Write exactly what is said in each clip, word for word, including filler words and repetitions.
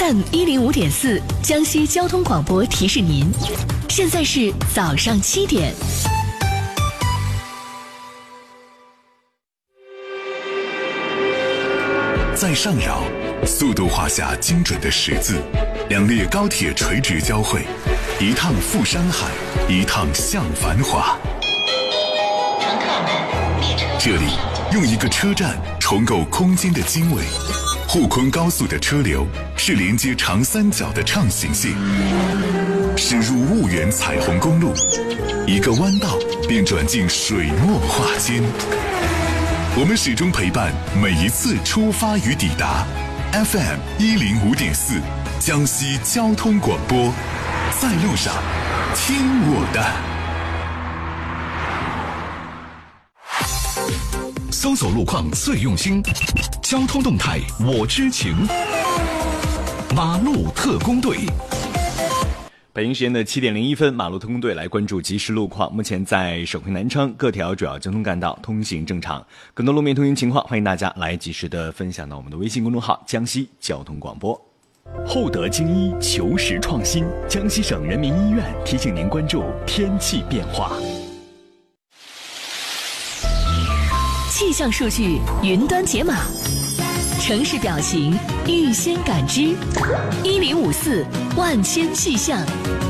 F M 一零五点四，江西交通广播提示您，现在是早上七点。 在上饶，速度画下精准的十字，两列高铁垂直交汇，一趟赴山海，一趟向繁华。 乘客们，列车这里用一个车站重构空间的经纬。沪昆高速的车流是连接长三角的畅行线，驶入婺源彩虹公路，一个弯道便转进水墨画间。我们始终陪伴每一次出发与抵达。F M 一零五点四，江西交通广播，在路上，听我的。 搜索路况最用心，交通动态我知情。马路特工队。 北京时间的七点零一分，马路特工队来关注即时路况。目前在省会南昌各条主要交通干道通行正常，更多路面通行情况，欢迎大家来及时的分享到我们的微信公众号江西交通广播。 厚德精医，求实创新。江西省人民医院提醒您关注天气变化。 气象数据云端解码，城市表情预先感知，一零五四万千气象。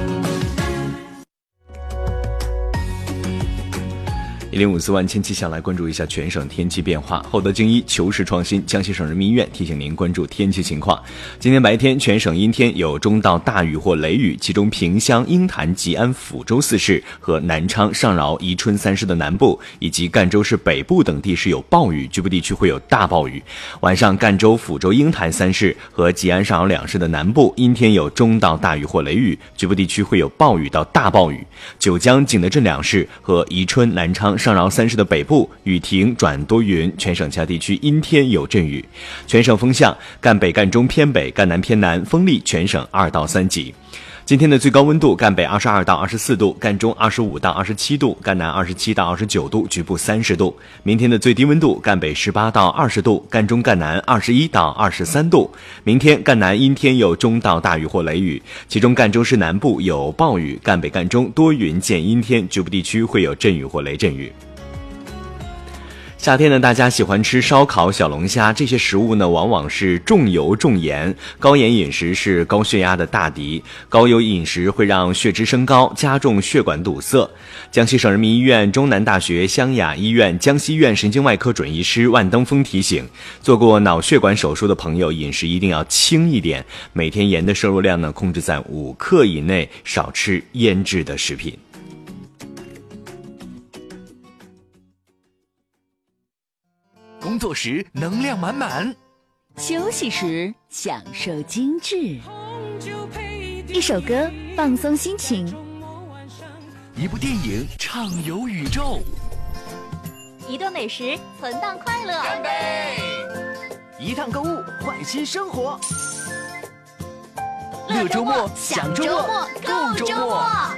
一零五四万千气象来关注一下全省天气变化。厚德精医，求实创新。江西省人民医院提醒您关注天气情况。今天白天全省阴天，有中到大雨或雷雨，其中萍乡、鹰潭、吉安、抚州四市和南昌、上饶、宜春三市的南部以及赣州市北部等地是有暴雨，局部地区会有大暴雨。晚上赣州、抚州、鹰潭三市和吉安、上饶两市的南部阴天，有中到大雨或雷雨，局部地区会有暴雨到大暴雨。九江、景德镇两市和宜春、南昌、上饶三市的北部雨停转多云，全省其他地区阴天有阵雨。全省风向，赣北、赣中偏北、赣南偏南，风力全省二到三级。今天的最高温度，赣北二十二到二十四度，赣中二十五到二十七度，赣南二十七到二十九度，局部三十度。明天的最低温度，赣北十八到二十度，赣中赣南二十一到二十三度。明天赣南阴天有中到大雨或雷雨，其中赣州市南部有暴雨，赣北、赣中多云见阴天，局部地区会有阵雨或雷阵雨。夏天呢，大家喜欢吃烧烤、小龙虾，这些食物呢往往是重油重盐，高盐饮食是高血压的大敌，高油饮食会让血脂升高，加重血管堵塞。江西省人民医院、中南大学湘雅医院、江西院神经外科准医师万登峰提醒，做过脑血管手术的朋友，饮食一定要轻一点，每天盐的摄入量呢控制在五克以内，少吃腌制的食品。 工作时能量满满， 休息时享受精致。一首歌放松心情， 一部电影畅游宇宙， 一顿美食存档快乐， 干杯！一趟购物换新生活， 乐周末享周末购周末。